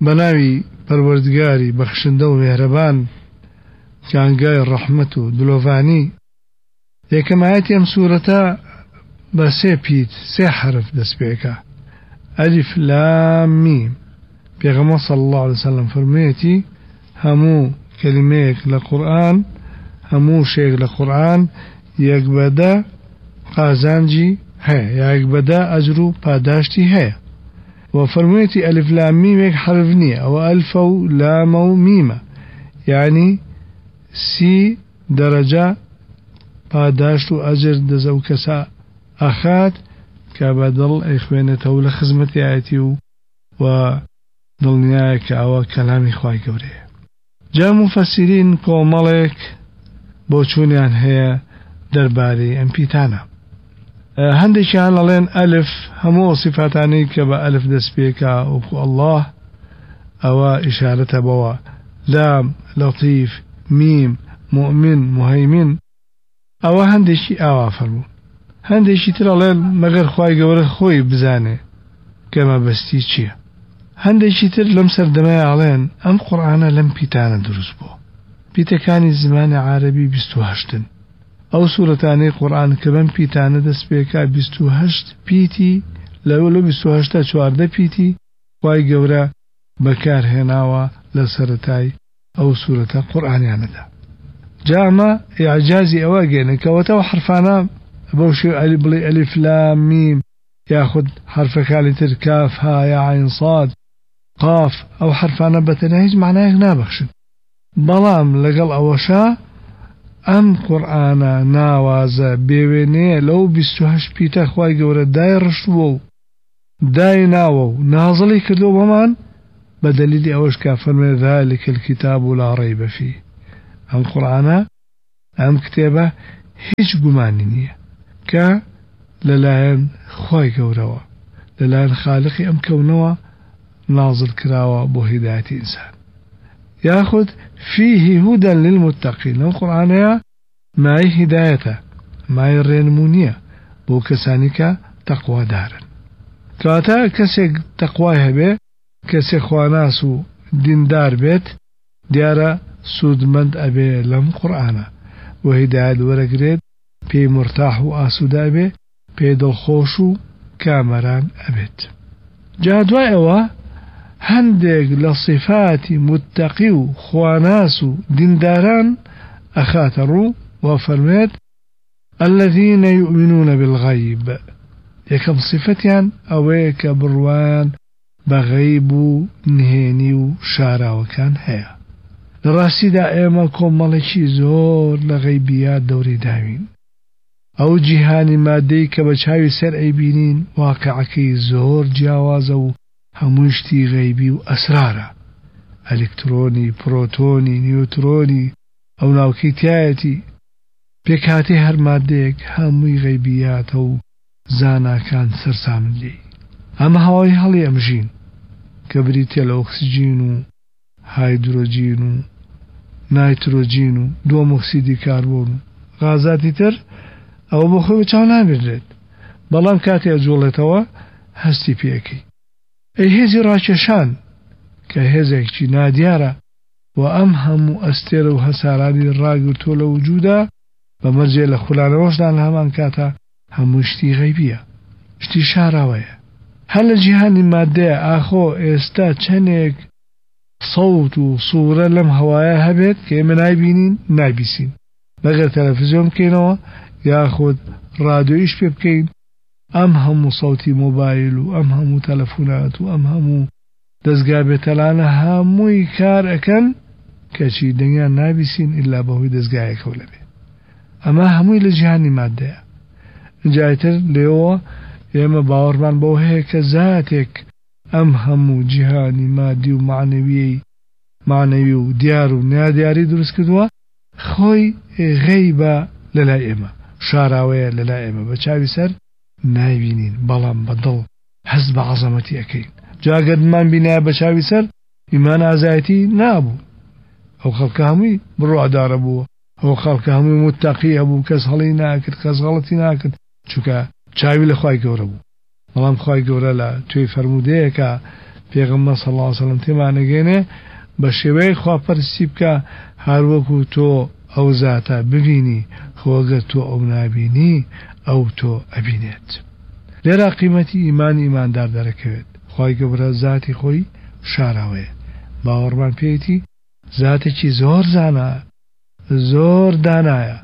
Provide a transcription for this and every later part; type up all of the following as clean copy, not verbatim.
بناوي پروردگاری بخشنده و مهربان كانگای رحمت و دلوفانی. یکم آیت ام سورة بسه پیت سه حرف دست بیکا ألف لام ميم. پیغمبر صلى الله عليه وسلم فرميتي همو كلميك لقرآن همو شيء لقرآن يقبدا قازانجي هي يقبدا أجرو پاداشتي هي. وفرميتي ألف لام ميم حرف نية أو ألف لام ميم يعني سي درجة پاداشتو أجر دزو كسا أخات كبدل إخوانته لخزمتي آياتي ودلنياك أو كلامي خواهي قوري. جاء مفسرين كومالك بوچونيان هي درباري امبيتانا. هندي كان لين ألف همو صفاتاني كبا ألف دسبيكا وكو الله أو إشارة بوا لام لطيف ميم مؤمن مهيمن أو هندي شي أو فرمو هندي شي ترى لين مغير خواهي قوري خوي بزاني كما بستي چيه. هندي شي تر لم سردماء علين أم قرآن لم بيتانا دروس بو بيتكاني زمان عربي بستوهشتن أو سورتاني قرآن كمان بيتانا دس بيكا بستوهشت بيتي لو بستوهشتا چوارده بيتي خواهي قورا بكار هناوا لسرتاي أو سورة قرآن ياندا. جاما إعجازي أواجينك وتو حرفانا بوشي ألف لام ميم ياخد حرف كالتر كاف ها يا عين صاد قاف أو حرفانا بتناهج معناه نابخشن بلام لقل أوشا أم قرآن ناوازا بيويني لو بستوهش بيتا خواهي قورا داي رشتوو داي ناوو نازلي كردو بمان بدليل أوش كافرمي ذلك الكتاب لا ريب فيه. أم قرآن أم كتابة هيج قمانينية كا للاين خواهي قورا للاين خالقي أم كونوا نازل كراوا بو هداية إنسان ياخد فيه هدى للمتقين. القرآن يا معي هدايته معي الرنمونية بو كسانيكا تقوى دارا كاتا كسيك تقوى به كسيك خواناسو دين دار بيت ديارا سودمند أبي لم قرآن وهداية ورقريد بي مرتاح وآسود أبي بي دلخوشو كامران أبيت. جادوا إوا هندق لصفات متقيو خواناسو دينداران أخاترو وفرميت الذين يؤمنون بالغيب يكم صفتيان أويك بروان بغيبو نهينيو شارا وكان هيا لراسي دائما كوم مالشي زور لغيبيات دوري داوين أو جهاني مادي كبشاوي سر أيبينين واقعكي زور جاوازو هموشتي غيبي وأسرارا إلكتروني بروتوني نيوتروني أو ناوكيتياتي بيكاتي هر ماديك هموي غيبيات أو زانا كان سرسامن لي. أما هواي هالي أمجين كبريتي الأكسجين هيدروجين نيتروجين دوم أكسيد كربون غازاتي تر أو بخوي تشانا بردت بلام كاتي أجولتوا هستي بيكي أي هزي راششان كهزك جي ناديارا وأمهم أستير وهساراني الراقر طول وجودا بمرجع لخلان وشدان همان كاتا هموشتي غيبية اشتي شاراوية. هل الجهان مادة آخو استا چنك صوت وصورة لم هوايا هبت كيما نايبينين نايبسين بغير تلفزيون كينوا ياخد راديو إيش بيبكين أمهم صوتي موبايل وأمهم تلفونات وأمهم دزقابة تلانا هموي كار أكن كشي دنيا نابسين إلا بهوي دزقايا كولبي. أما هموي لجهاني مادة جايتر ليوا يما باورمان بوهي كذاتك أمهم جهاني مادي ومعنوي وديار ونادياري درس كدوا خوي غيبة للائمة شاراوية للائمة بچاوي سر نايبينين بلام بدل حسب عظمتي أكين جا قد من بنا بچاوي سر إيمان آزايتي نابو أو خلق همي بروع دار أبوه أو خلق همي متقي أبو كس هلي ناكد كس غلطي ناكد چوكا چاوي لخواي قوربو بلام خواي قورا لا توي فرموده كا پێغەمبەر صلی الله علیه وسلم تێمانەگەێنێ بە شێوەیە خواپەرستی بکە هەروەکو تۆ ئەو زاتە ببینی خۆگەر تۆ ئەو نابینی ئەو تۆ ئەبینێت. لێرە قیمەتی ئیمانی ئیماندار دەرەکەوێت. خوای گەورە زاتی خۆی شاراوەیە، باوەڕمان پێیەتی زاتێکی زۆر زانایە، زۆر دانایە،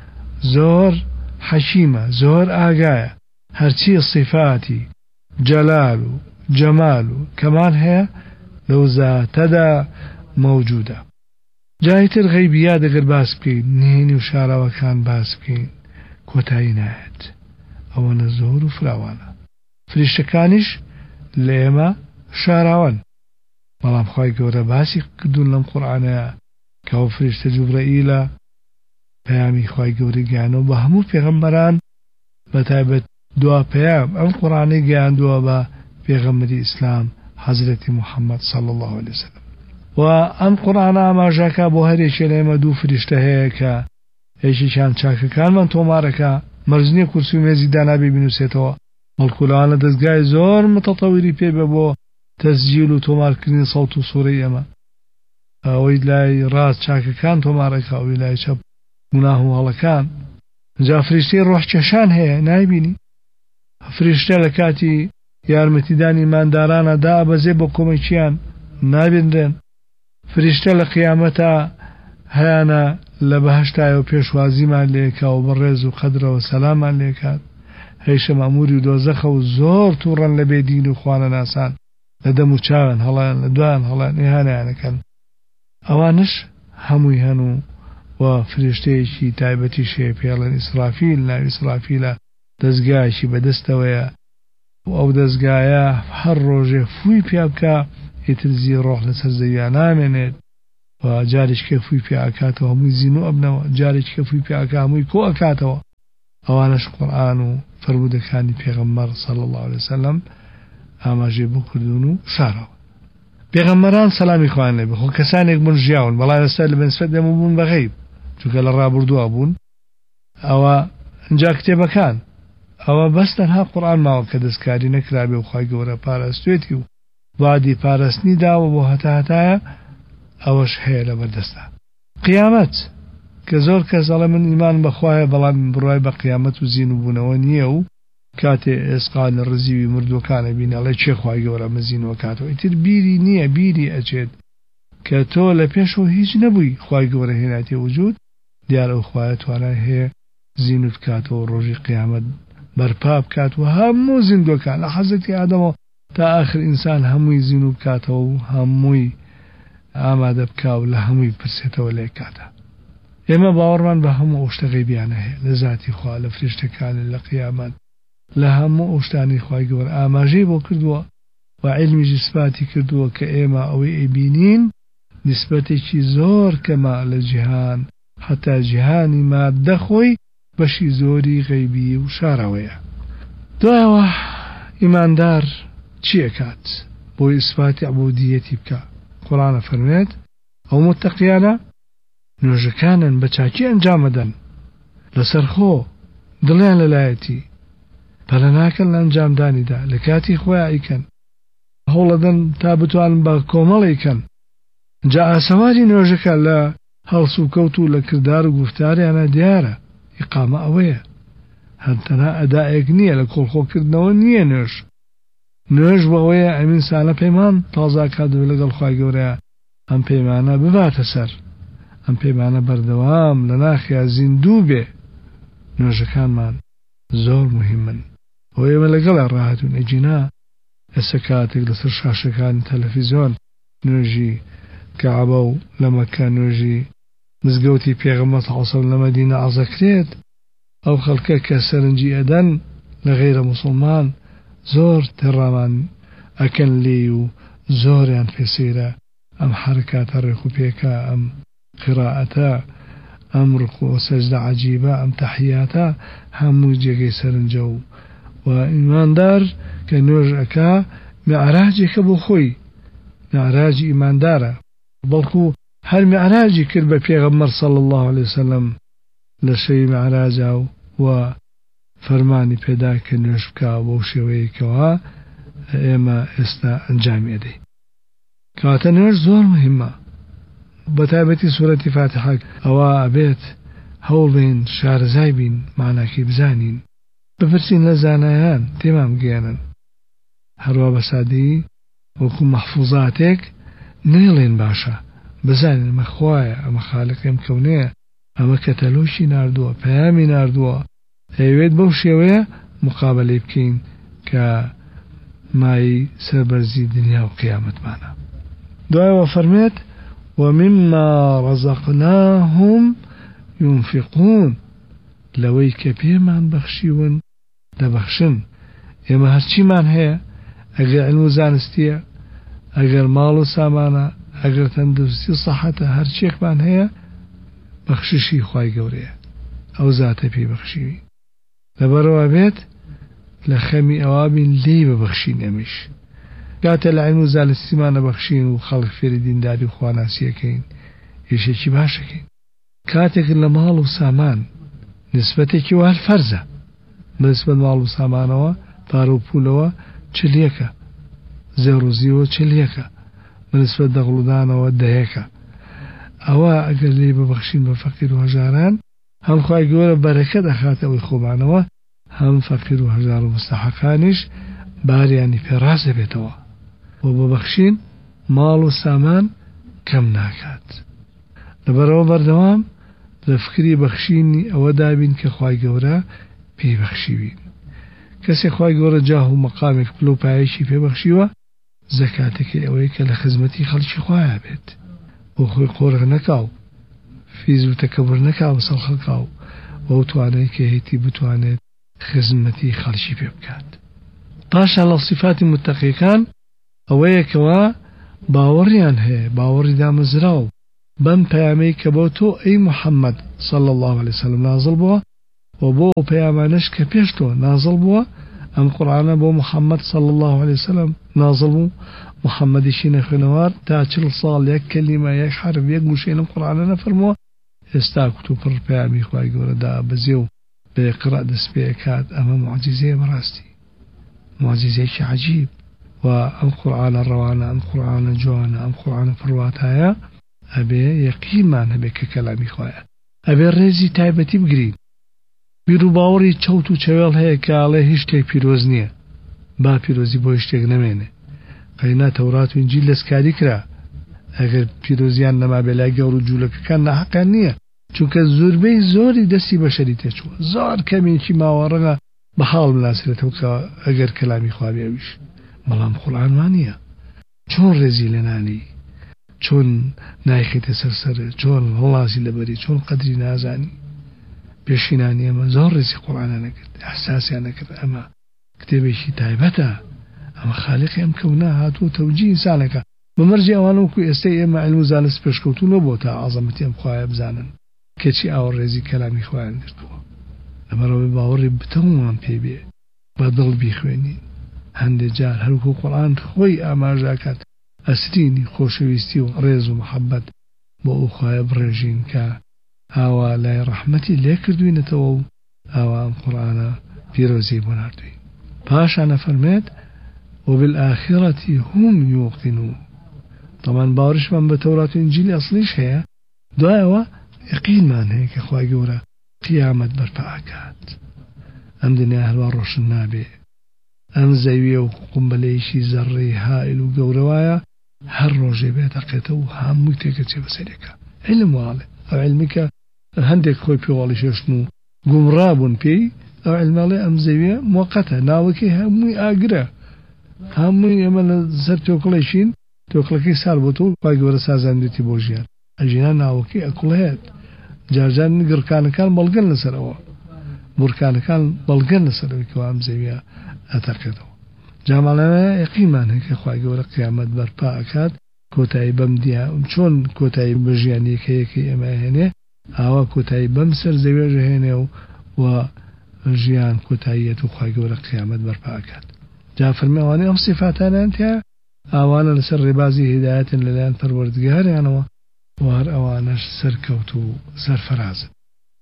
زۆر حەکیمە، زۆر ئاگایە، هەرچی صفاتی جەلال و جەمال و کەمال هەیە لەو زاتەدا مەوجودە. جایتر غەیبیات ئەگەر باس بکەین، نهێنی و شاراوەکان باس بکەین، کۆتایی نایەت. ئەوەنە زۆر و فراوانە. فریشتەکانیش لە ئێمە شاراون، بەڵام خوای گەورە باسی کردوون لەم قورئانەیە کە ئەو فریشتە جوبرەئیلە پەیامی خوای گەورەی گەیاندووە بە هەموو پێغەمبەران، بەتایبەت دوا پەیام ئەم قورئانەی گەیاندووە بە پێغەمبەری ئیسلام حەزرەتی موحەممەد صلی الله علیه وسلم. و ئەم قورئانە ئاماژەکە بۆ هەرێکێ لە ئێمە دوو فریشتە هەیە کە یەکێکیان چاکەکانمان تۆمارەکە، مەرج نییە کورسی و مێزی دانابێ بینووسێتەوە، بەڵکو لەوانە دەستگای زۆر متەتەویری پێبێ بۆ تەسجیل و تۆمارکردنی سەوت و سوورەی ئێمە. ئەوەی لای ڕاست چاکەکان تۆمارەکە، ئەوەی لای چەپ گوناه و هەڵەکان. جا فریشتەی ڕۆحکێشان هەیە، نایبینی؟ فریشتە لە کاتی یارمەتیدانی ماندارانە دابەزێ بۆ کۆمەکیان، نابێنرێن. فریشتە لە قیامەتە هەیانە لە بەهەشتایە و پێشوازیمان لێکا و بەڕێز و قەدرەوە سەلامان لێکات. هەیشە مەموری و دۆزەخە و زۆر تووڕەن لە بێدین و خوانە ناسان، لە دەم و چاوێن هەڵیان، لە دوایان هەڵیان، ئێهانیانەکەن. ئەوانش هەمووی هەن و فریشتەیەکی تایبەتی شێ پێڵێن ئیسرافیل. ناوی ئیسرافیلە، دەستگایەکی بەدەستەوەیە و ئەو دەستگایە هەر ڕۆژێ فووی پێ بکە ئیتر زی ڕۆح لەسەر زەویا نامێنێت و جارێککە فووی پێ ئاکاتەوە هەمووی زین و ئەبنەوە، جارێککە فووی پێ ئاکا هەمووی کۆ ئەکاتەوە. ئەوانش قورئان و فەرمودەکانی پێغەمبەر صلی الله علیه وسلم ئاماژەی بۆ کردوون و شاراوە. پێغەمبەران سەلامی خوایان لێبێ خۆ کەسانێک بوون ژیاون، بەڵام ئێستا لە بەنسبەت ئێمە بوون بە غەیب، چونکە لە ڕابردووە بوون. ئەوە ئەنجا کتێبەکان ئەوە بەس تەنها قورئان ماوە کە دەستکاری نەکرابێ و خوای گەورە پاراستوێتی و وعدی پاراستنی داوە بۆ هەتایە، ئەوەش هەیە لە بەردەستە. قیامەت کە زۆر کەس دەڵێ من ئیمان بەخوایە، بەڵام بڕوای بە قیامەت و زین و بوونەوە نییە و کاتێ ئێسقا لە ڕزیوی مردوەکانە بینە ئەڵێ چێ خوای گەورە مەزینەوە کاتەوە، ئیتر بیری نییە، بیری ئەچێت کە تۆ لە پێشەوە هیچ نەبووی، خوای گەورە هێناتێ وجود، دیارە ئەو خوایە توانای هەیە زینت کاتەوە ڕۆژی قیامەت بەرپا بکات و هەموو زیندوەکان لە حەزەتی ئادەمەوە تا ئاخر ئینسان هەمووی زین و بکاتەوە و هەمووی ئامادە بکا و لە هەمووی پرسێتەوە لێ کاتە. ئێمە باوەڕمان بە هەموو ئەو شتە غەیبیانە هەیە، لە زاتی خوا، لە فریشتەکان، لە قیامەت، لە هەموو ئەو شتانی خوای گەورە ئاماژەی بۆ کردووە و عیلمیش سپاتی کردووە کە ئێمە ئەوەی ئەیبینین نسبەتێکی زۆر کەمە لە جیهان، حتا جیهانی ماددە خۆی بەشی زۆری غەیبی و شاراوەیە. دوایەوە ئیماندار چی ئەکات بۆی ئیسپاتی عبودیەتی بکە؟ قورئانە فەرمێت ئەو متەقیانە نوێژەکانن بە چاکی ئەنجام دەدەن، لەسەر خۆ دڵیان لەلایەتی، پەلە ناکەن لە ئەنجامدانیدا، لە کاتی خۆیان ئەیکەن، هەوڵەدەن تا بتوانن بە کۆمەڵێکەن. جا ئاسەواری نوێژەکە لە هەڵس و کەوت و لە کردار و گفتاریانە دیارە، ئیقامە ئەوەیە، هەرتەنها ئەدائێک نییە، لە کۆڵخۆکردنەوە نییە. نوێژ بەوەیە ئەمین سانە پەیمان تازا کاتەوە لەگەڵ خوای گەورەیە ئەم پەیمانە بباتە سەر، ئەم پەیمانە بەردەوام لە ناخیا زیندوو بێ. نوێژەکانمان زۆر مهمن، بۆ ئێمە لەگەڵە ڕاهاتون ئەجینا ئێستا کاتێک لەسەر شاشەکانی تەلەڤیزۆن نوێژی کەعبە و لە مەکە نوێژی مزگەوتی پێغەمبەر صلی الله علیه وسلم لە مەدینە عەرزەکرێت، ئەو خەڵکە کە سەرنجی ئەدەن لە غەیرە موسڵمان زۆر تێڕامان ئەکەن لێ و زۆریان پێسەیرە ئەم حرکاتە ڕێکوپێکە، ئەم قراءەتە، ئەم ڕکوع و سەجدە عەجیبە، ئەم تەحیاتە هەموو جێگەی سەرنجە و ئیماندار کە نوێژ ئەکا میعراجێکە بۆ خۆی، میعراجی ئیماندارە، بەڵکو هەر میعراجی کرد بە پێغەمبەر صلی الله علیه وسلم لە شەوی میعراجا و فەرمانی پێدا کە نوێژ بکا بەو شێوەیەکەوە ئێمە ئێستا ئەنجامی ئەدەین. کەواتە نوێژ زۆر مهمە، بەتایبەتی سوورەتی فاتحە ئەوە ئەبێت هەوڵ بین شارەزای بین، معناکەی بزانین، بپرسین لە زانایان تێمان بگەێنن، هەروە بە سادەیی وەکو مەحفوظاتێک نێڵێن باشە، بزانین ئەمە خوایە، ئەمە خالقی ئەم کەونەیە، ئەمە کەتەلۆشی ناردووە، پەیامی ناردووە، ئەوێت بەو شێوەیە مقابلەی بکەین کە مای سەربەرزی دنیا و قیامەتمانە. دوایەوە فەرمێت ومما رزقناهم ينفقون، لەوەی کە پێمان بەخشیون دەبەخشن. ئێمە هەرچیمان هەیە، ئەگەر علم و زانستیە، ئەگەر ماڵ و سامانە، ئەگەر تەندروستی و سەحەتە، هەرچیەکمان هەیە بەخششی خوای گەورەیە، ئەو زاتە پێی بەخشیوی. لەبەرەوە بێت لە خەمی ئەوا بین لێی ببەخشین. ئەمیش کاتە لە علم و زانستیمانە بەخشین و خەڵک فێری دینداری و خواناسیەکەین، ئیشێکی باشەکەین. کاتێک لە ماڵ و سامان نسبەتێکی وال فەرزە، بەنسبەت ماڵ و سامانەوە، پارە و پولەوە چلیەکە، زێڕوزیەوە چلیەکە، بەنسبەت دەغڵودانەوە دەیەکە. ئەوە ئەگەر لێ ببەخشین بە فەقیر و هەژاران، هەم خوای گەورە بەرەکە دەخاتەوەی خۆبانەوە، هەم فەقیر و هەژار و مستەحەقانیش باریانی پێڕاز دەبێتەوە، و ببەخشین ماڵ و سامان کەم ناکات. لەبەرەوە بەردەوام لە فکری بەخشینی ئەوە دابین کە خوای گەورە پێی بەخشیوین. کەسێک خوای گەورە جاه و مەقامێک پلە و پایەشی پێبەخشیوە، زەکاتێکی ئەوەی کە لە خزمەتی خەڵکی خوایە بێت، بۆ خۆی قۆڕغ نەکاو، فیز و تەکەبر نەکاو سەڵ خەڵکاو، بەو توانەی کە هێتی بتوانێت خزمەتی خەڵکی پێ بکات. پاشان لە صفاتی متەقیەکان ئەوەیەکەوە باوەڕیان هەیە، باوەڕی دامەزراو بەم پەیامەی کە بۆ تۆ ئەی محەممەد صلی الله عليه وسلم نازڵ بووە، و بۆ پەیامانش کە پێش تۆ نازڵ بووە. ئەم قورئانە بۆ محەممەد صلی الله عليه وسلم نازڵ بوو، محەممەدیشی نەخوێنەوار تا 40 ساڵ یەک کەلیمە، یەک حرف، یەک موشێ لەم قورئانە نەفەرمووە. ئێستا کتوب پڕ پەیامی خوای گەورەدا بەزێ و بە ئیقرا دەست پێکات. ئەمە موعجیزەیە بەڕاستی، موعجیزەیەکی عەجیب. و ئەم قورئانە ڕەوانە، ئەم قورئانە جوانە، ئەم قورئانە پڕواتایە، ئەبێ یەقینمان هەبێ کە کەلامی خوایە، ئەبێ ڕێزی تایبەتی بگرین. بیر و باوەڕی چەوت و چەوێڵ هەیە کە ئاڵێ هیچ شتێک پیرۆز نییە، با پیرۆزی بۆ شتێک نەمێنێ. قەینا تەورات و ئینجیل دەستکاری کرا، ئەگەر پیرۆزیان نەما بێ لای گەور و جوولەکەکان ناحەقیان نییە، چونکە زۆربەی زۆری دەستی بەشەری تێچووە، زۆر کەمێکی ماوە ڕەنگە بە حاڵ بناسرێتەوە کە ئەگەر کەلامی خوا بێویش. بەڵام قورئانمان نییە. چۆن ڕێزی لێنانی، چۆن نایخیتە سەرسەرە، چۆن هەڵاسی لەبەری، چۆن قەدری نازانی. پێشینانی ئەمە زۆر ڕێزی قورئانە نەکرد، ئەحساسیان نەکرد. ئەمە کتێبێکی تایبەتە، ئەمە خالقی ئەم کەونە هاتووە تەوجی ئینسانەکە. بەمەرجی ئەوانە وەکو ئێستای ئێمە علم و زانست پێشکەوتوو نەبووە تا عەزەمەتی ئەم خوایە بزانن کەچی ئاوەڕێزی کەلامی خوایان کردووە. لەبەرەوەی باوەڕی بتەومان پێ بێ، بە دڵ بیخوێنین. هەندێک جار هەروکو قورئان خۆی ئاماژاکات ئەسرینی خۆشەویستی و ڕێز و محەبەت بۆ ئەو خوایە بڕێژین کە ئاوا لای ڕەحمەتی لێ کردوینەتەوە و ئاوا ئەم قورئانە پیرۆزی بۆ ناردوین. پاشانە فەرمێت وبالآخرة هم يوقنون. طبعا باوەڕشمان بە تەورات و ئینجیل ئەسڵیش هەیە، دوایەوە یەقینمان هەیە کە خوای گەورە قیامەت بەرپا ئەکات. ئەم دنیا هەروە ڕۆشن نابێ، ئەم زەویە و قومبەلەیەکی زەڕەی هائیل و گەورەوایە، هەر ڕۆژێ بێتەقێتەوە و هەمووی تێکە چێ بەسەرێکە. علم واڵێ، ئەو علمی کە هەندێک خۆی پێوەڵی شێشن و گومڕابوون پێی، ئەو علمەڵێ ئەم زەویە موقەتە، ناوەکەی هەمووی ئاگرە، هەمووی ئێمە لە سەر تۆکڵێکین، تۆکڵەکەی سار بۆتەوە خوای گەورە سازاندوێتی بۆ ژیان. ئەژیان ناوەکەی ئەکوڵێت، جارجار گڕکانەکان بەڵگەن لەسەرەوە، بورکانەکان بەڵگەن لەسەرەوەی کەوا ئەم زەویە ئەتەقێتەوە. جاماڵەوە یەقینمان هەیە کە خوای گەورە قیامەت بەرپا ئەکات، کۆتایی بەم دیا چۆن کۆتایی بە ژیانیەکەیەکی ئێمە هێنێ، ئاوا کۆتایی بەم سەر زەویێژە هێنێ و ژیان کۆتاییەت و خوای گەورە قیامەت بەرپا ئەکات. جا فەرمی ئەوانەی ئەم سیفاتانیان تیا، ئەوانە لەسەر ڕێبازی هیدایەتن لەلایەن پەروەردگاریانەوە، و هەر ئەوانەش سەرکەوت و سەرفەرازن.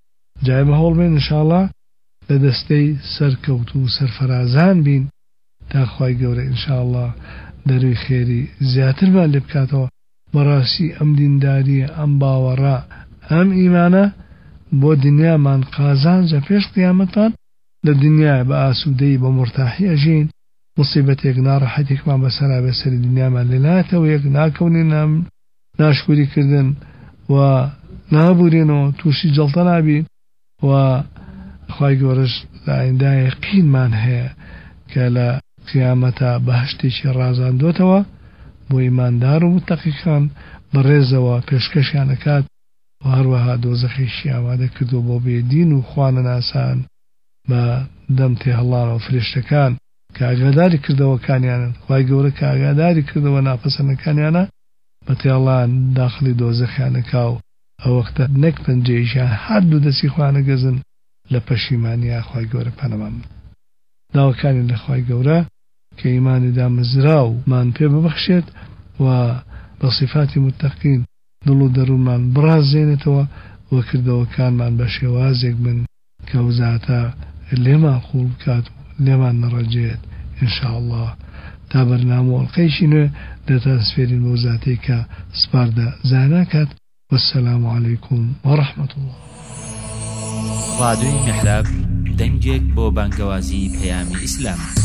جای بە هەوڵ بین ئینشاءڵڵا لە دەستەی سەرکەوت و سەرفەرازان بین تاخوای گەورە ئینشاءالله دەروی خێری زیاترمان لێ بکاتەوە بەڕاستی ئەم دینداریە ئەم باوەڕە ئەم ئیمانە بۆ دنیامان قازانجە پێش قیامەتان لە دنیا بە ئاسوودەی بە مرتاحی ئەژین مصیبەتێک ناڕەحەتێکمان بەسەرا بەسەری دنیامان لێناتەوە یەک ناکەونی ناشکوری کردن و نابورێنەوە تووشی جەڵتە نابین و خوای گەورەش لە ئایندای یەقینمان هەیە کە لە قیامەتە بەهشتێکی ڕازاندۆتەوە بۆ ئیماندار و متەقیەکان بەڕێزەوە پێشکەشیان ئەکات و هەروەها دۆزەخیشی ئامادە کردو بۆ بێدین و خوانە ناسان بە دەم تێهەڵانەوە فریشتەکان کە ئاگاداری کردەوەکانیانن خوای گەورە کە ئاگاداری کردەوە ناپەسەندەکانیانە بە تێهەڵان داخلی دۆزەخیانەکا و ئەو وەختە نەک پەنجەیشیان هەردوو دەستی خوانە گەزن لە پەشیمانیە خوای گەورە پەنەمان داواکانی لە خوای گەورە کە ئیمانی دامەزرا و مان پێ ببەخشێت و بە صفاتی متەقین دڵ و دەروونمان بڕازێنێتەوە و کردەوەکانمان بە شێوازێک بن کە وزاتە لێمان خوڵ بکات و لێمان نەڕەجێت ئینشاءالله تا بەرنامە ئەڵقەیشی نوێ دەتەسفێرین بە وزاتەی کە سپاردە زاناکات والسلام عليكم ورحمة الله. راديو محراب دەنگێک بۆ بانگەوازی پەیامی ئیسلام.